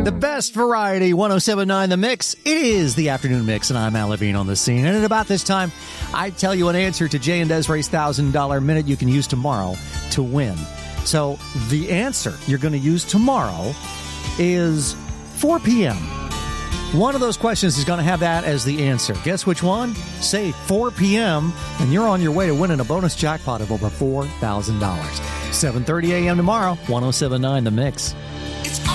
The best variety, 107.9 The Mix. It is the afternoon mix, and I'm Al Levine on the scene. And at about this time, I tell you an answer to Jay and Desiree's $1,000 minute you can use tomorrow to win. So the answer you're going to use tomorrow is 4 p.m. One of those questions is going to have that as the answer. Guess which one? Say 4 p.m., and you're on your way to winning a bonus jackpot of over $4,000. 7:30 a.m. tomorrow, 107.9 The Mix.